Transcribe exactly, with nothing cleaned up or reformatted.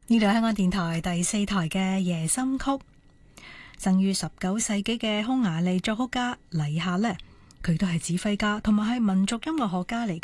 呢度係香港電台第四台嘅夜心曲，生於十九世紀嘅匈牙利作曲家黎夏呢，佢都係指揮家同埋係民族音樂學家嚟。